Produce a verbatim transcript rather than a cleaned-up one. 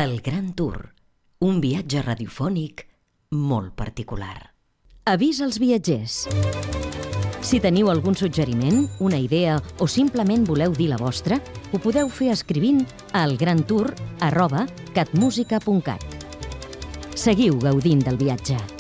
El Gran Tour, un viatge radiofònic molt particular. Avís als viatgers. Si teniu algun suggeriment, una idea o simplement voleu dir la vostra, ho podeu fer escrivint a elgrantour arroba catmusica punt cat. Seguiu gaudint del viatge.